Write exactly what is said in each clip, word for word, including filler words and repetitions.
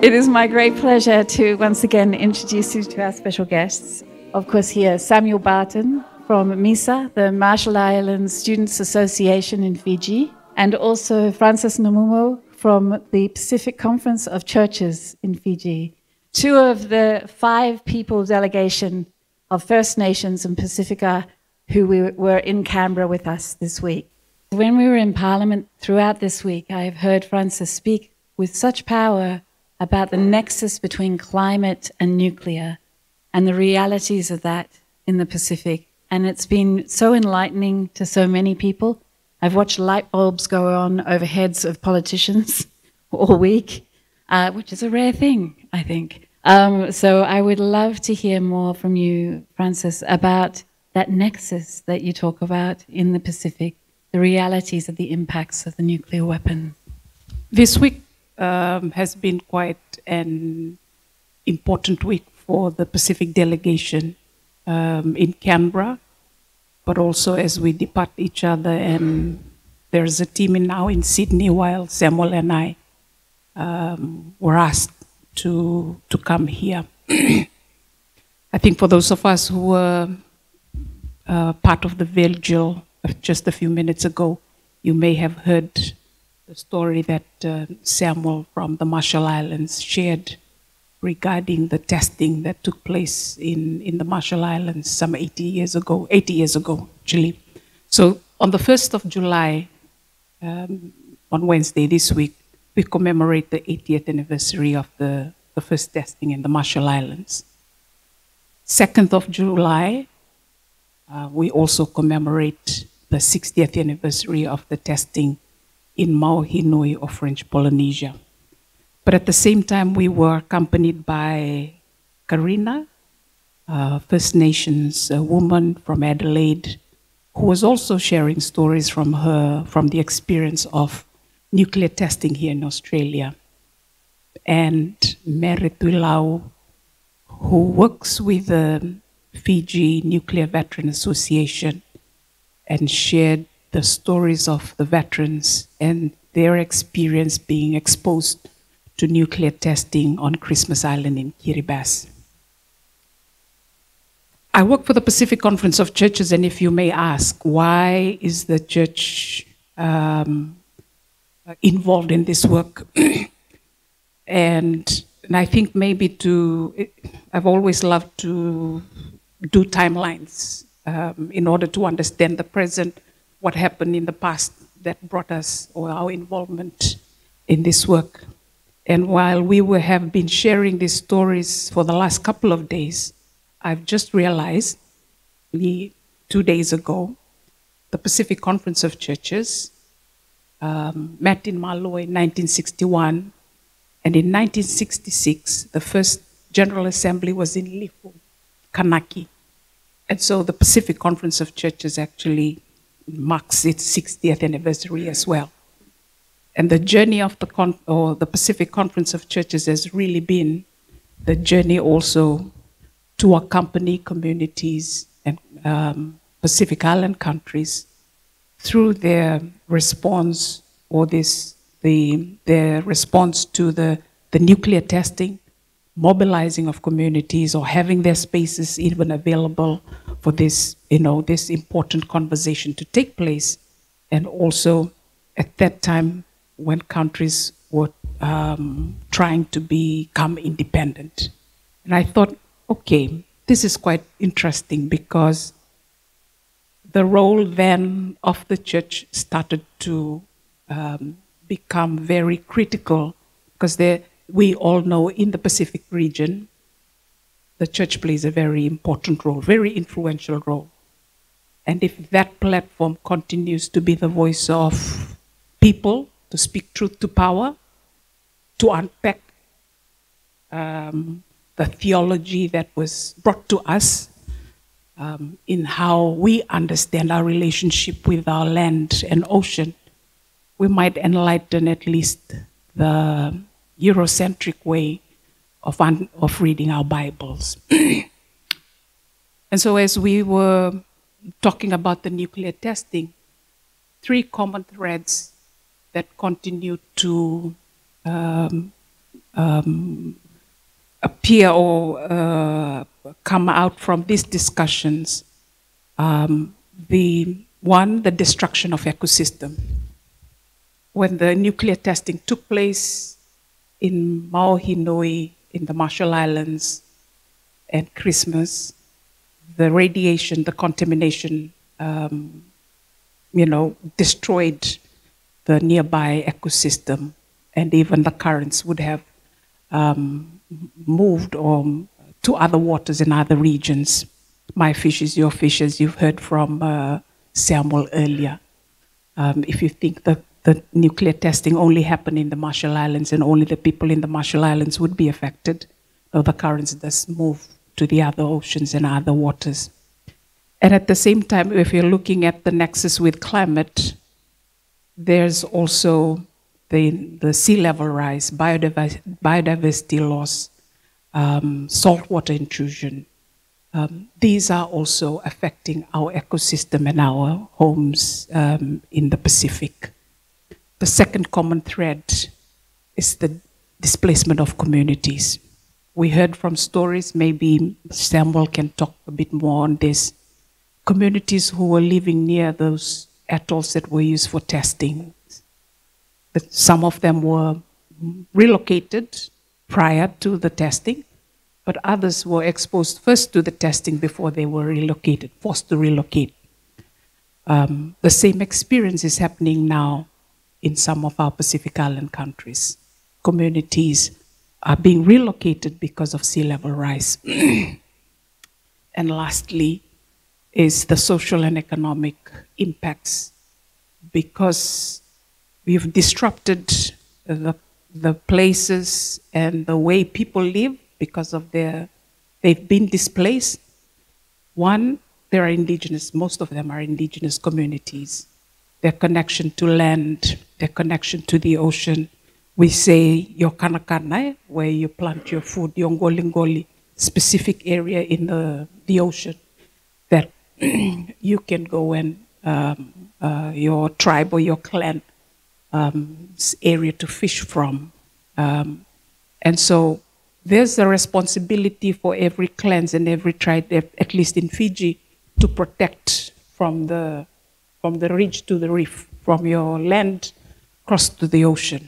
It is my great pleasure to once again introduce you to our special guests. Of course, here, Samuel Barton from MISA, the Marshall Islands Students Association in Fiji, and also Francis Namumo from the Pacific Conference of Churches in Fiji. Two of the five people delegation of First Nations and Pacifica who we were in Canberra with us this week. When we were in Parliament throughout this week, I have heard Francis speak with such power about the nexus between climate and nuclear and the realities of that in the Pacific. And it's been so enlightening to so many people. I've watched light bulbs go on over heads of politicians all week, uh, which is a rare thing, I think. Um, so I would love to hear more from you, Francis, about that nexus that you talk about in the Pacific, the realities of the impacts of the nuclear weapon. This week um, has been quite an important week for the Pacific delegation um, in Canberra, but also as we depart each other, and there's a team in now in Sydney, while Samuel and I um, were asked to, to come here. I think for those of us who were uh, part of the vigil just a few minutes ago, you may have heard the story that uh, Samuel from the Marshall Islands shared regarding the testing that took place in, in the Marshall Islands some eighty years ago, eighty years ago, actually. So on the first of July, um, on Wednesday this week, we commemorate the eightieth anniversary of the, the first testing in the Marshall Islands. second of July, uh, we also commemorate the sixtieth anniversary of the testing in Mauhinui or French Polynesia. But at the same time, we were accompanied by Karina, uh, First Nations a woman from Adelaide, who was also sharing stories from her, from the experience of nuclear testing here in Australia. And Mere Tuilau, who works with the Fiji Nuclear Veteran Association and shared the stories of the veterans and their experience being exposed to nuclear testing on Christmas Island in Kiribati. I work for the Pacific Conference of Churches, and if you may ask, why is the church um, involved in this work? and, and I think maybe to, I've always loved to do timelines um, in order to understand the present, what happened in the past that brought us or our involvement in this work. And while we were, have been sharing these stories for the last couple of days, I've just realized we, two days ago, the Pacific Conference of Churches um, met in Malo in nineteen sixty-one, and in nineteen sixty-six, the first General Assembly was in Lifu, Kanaki. And so the Pacific Conference of Churches actually marks its sixtieth anniversary as well. And the journey of the, con or the Pacific Conference of Churches has really been the journey also to accompany communities and um, Pacific Island countries through their response or this, the, their response to the, the nuclear testing, mobilizing of communities or having their spaces even available for this, you know, this important conversation to take place. And also at that time when countries were um, trying to become independent. And I thought, okay, this is quite interesting because the role then of the church started to um, become very critical because there, we all know in the Pacific region, the church plays a very important role, very influential role. And if that platform continues to be the voice of people, to speak truth to power, to unpack um, the theology that was brought to us um, in how we understand our relationship with our land and ocean, we might enlighten at least the Eurocentric way of, un of reading our Bibles. And so as we were talking about the nuclear testing, three common threads that continue to um, um, appear or uh, come out from these discussions. Um, the one, the destruction of ecosystem. When the nuclear testing took place in Maohinoi, in the Marshall Islands, and Christmas, the radiation, the contamination, um, you know, destroyed the nearby ecosystem, and even the currents would have um, moved or to other waters in other regions. My fish is your fish, as you've heard from uh, Samuel earlier. Um, if you think that the nuclear testing only happened in the Marshall Islands and only the people in the Marshall Islands would be affected, though the currents does move to the other oceans and other waters. And at the same time, if you're looking at the nexus with climate, there's also the, the sea level rise, biodiversity, biodiversity loss, um, saltwater intrusion. Um, these are also affecting our ecosystem and our homes um, in the Pacific. The second common thread is the displacement of communities. We heard from stories, maybe Samuel can talk a bit more on this. Communities who were living near those atolls that were used for testing. Some of them were relocated prior to the testing, but others were exposed first to the testing before they were relocated, forced to relocate. Um, the same experience is happening now in some of our Pacific Island countries. Communities are being relocated because of sea level rise. And lastly is the social and economic impacts, because we've disrupted the, the places and the way people live because of their, they've been displaced. One, there are indigenous, most of them are indigenous communities. Their connection to land, their connection to the ocean. We say your kanakana, where you plant your food, your ngolingoli, specific area in the, the ocean that you can go and um, uh, your tribe or your clan um, area to fish from. Um, and so there's a responsibility for every clan and every tribe, at least in Fiji, to protect from the, from the ridge to the reef, from your land across to the ocean.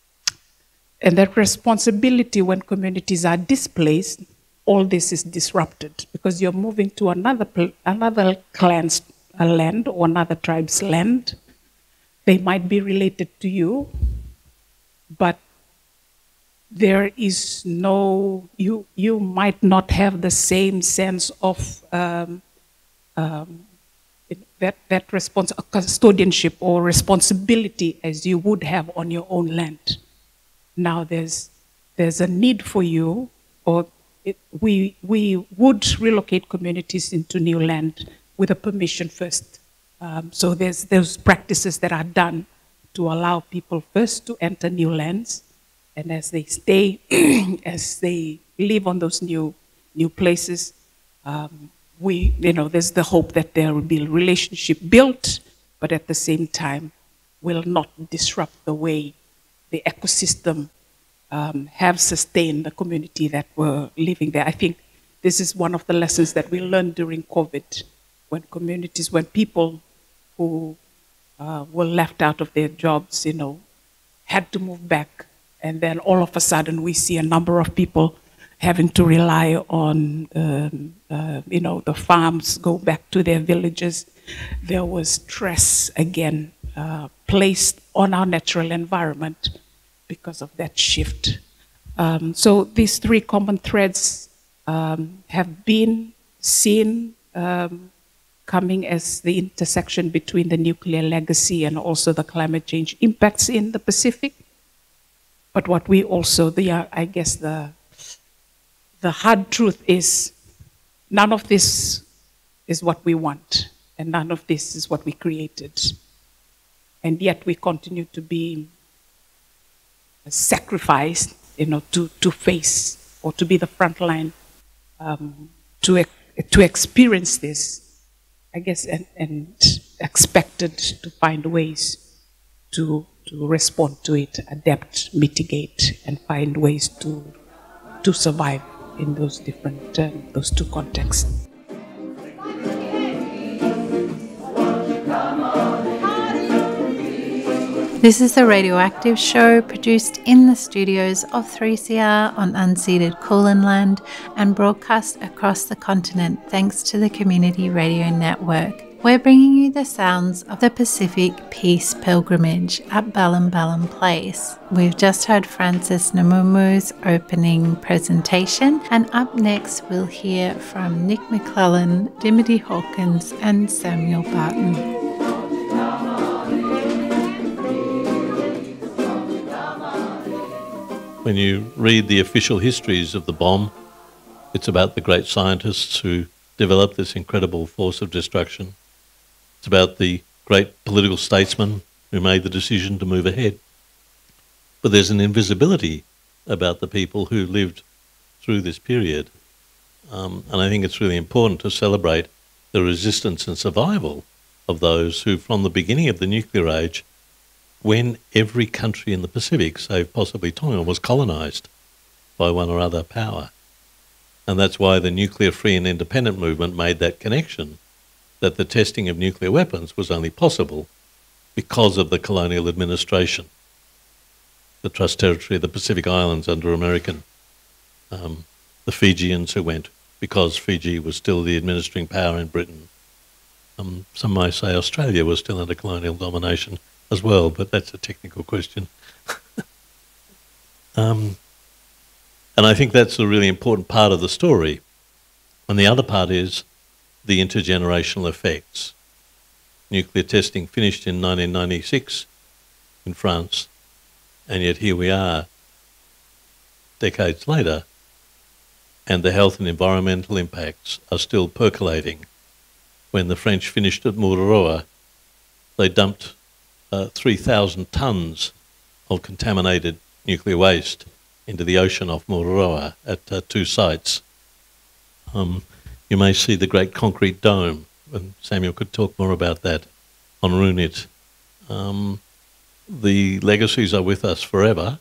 And that responsibility, when communities are displaced, all this is disrupted because you're moving to another, another clan's land or another tribe's land. They might be related to you, but there is no, you, you might not have the same sense of um, um, that, that respons custodianship or responsibility as you would have on your own land. Now there's, there's a need for you, or it, we, we would relocate communities into new land with a permission first. Um, so there's those practices that are done to allow people first to enter new lands, and as they stay, as they live on those new, new places, um, we, you know, there's the hope that there will be a relationship built, but at the same time will not disrupt the way the ecosystem um, have sustained the community that were living there. I think this is one of the lessons that we learned during COVID, when communities, when people who uh, were left out of their jobs, you know, had to move back. And then all of a sudden we see a number of people having to rely on, um, uh, you know, the farms, go back to their villages. There was stress again uh, placed on our natural environment because of that shift. Um, so these three common threads um, have been seen um, coming as the intersection between the nuclear legacy and also the climate change impacts in the Pacific. But what we also, the, uh, I guess the, the hard truth is none of this is what we want, and none of this is what we created. And yet we continue to be sacrificed, you know, to, to face or to be the front line, um, to, to experience this, I guess, and, and expected to find ways to, to respond to it, adapt, mitigate, and find ways to to survive in those different uh, those two contexts. This is the Radioactive Show, produced in the studios of three C R on unceded Kulin land and broadcast across the continent thanks to the Community Radio Network. We're bringing you the sounds of the Pacific Peace Pilgrimage at Balam Balam Place. We've just heard Francis Namumu's opening presentation, and up next we'll hear from Nick McClellan, Dimity Hawkins and Samuel Barton. When you read the official histories of the bomb, it's about the great scientists who developed this incredible force of destruction. It's about the great political statesmen who made the decision to move ahead. But there's an invisibility about the people who lived through this period. Um, and I think it's really important to celebrate the resistance and survival of those who, from the beginning of the nuclear age, when every country in the Pacific, save possibly Tonga, was colonised by one or other power. And that's why the nuclear free and independent movement made that connection, that the testing of nuclear weapons was only possible because of the colonial administration, the Trust Territory of the Pacific Islands under American, um, the Fijians who went because Fiji was still the administering power in Britain. Um, some might say Australia was still under colonial domination as well, but that's a technical question. um, and I think that's a really important part of the story. And the other part is the intergenerational effects. Nuclear testing finished in nineteen ninety-six in France, and yet here we are decades later, and the health and environmental impacts are still percolating. When the French finished at Mururoa, they dumped uh, three thousand tonnes of contaminated nuclear waste into the ocean off Mururoa at uh, two sites. Um, You may see the great concrete dome, and Samuel could talk more about that, on Runit. Um, the legacies are with us forever,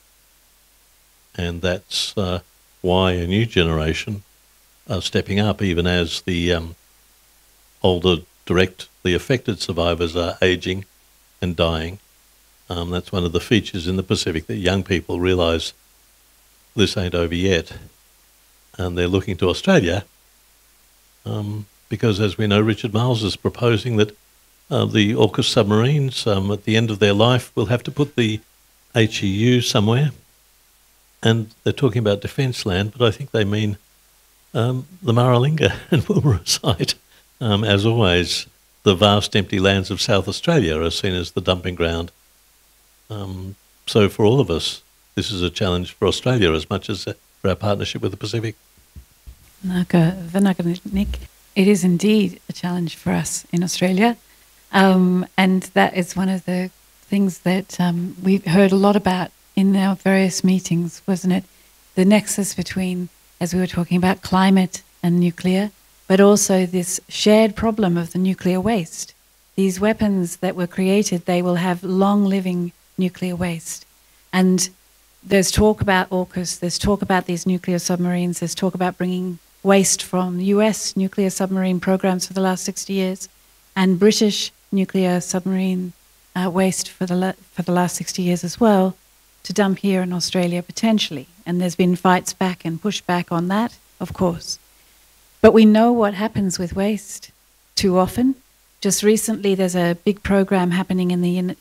and that's uh, why a new generation are stepping up, even as the um, older, directly affected survivors are ageing and dying. Um, that's one of the features in the Pacific, that young people realise this ain't over yet, and they're looking to Australia. Um, because, as we know, Richard Marles is proposing that uh, the AUKUS submarines, um, at the end of their life, will have to put the H E U somewhere. And they're talking about defence land, but I think they mean um, the Maralinga and Woomera site. Um, as always, the vast empty lands of South Australia are seen as the dumping ground. Um, so for all of us, this is a challenge for Australia as much as for our partnership with the Pacific. Naka Vanaga-Nick, it is indeed a challenge for us in Australia, um, and that is one of the things that um, we've heard a lot about in our various meetings, wasn't it? The nexus between, as we were talking about, climate and nuclear, but also this shared problem of the nuclear waste. These weapons that were created, they will have long-living nuclear waste. And there's talk about AUKUS, there's talk about these nuclear submarines, there's talk about bringing waste from U S nuclear submarine programs for the last sixty years and British nuclear submarine uh, waste for the, la- for the last sixty years as well to dump here in Australia potentially. And there's been fights back and pushback on that, of course. But we know what happens with waste too often. Just recently there's a big program happening in the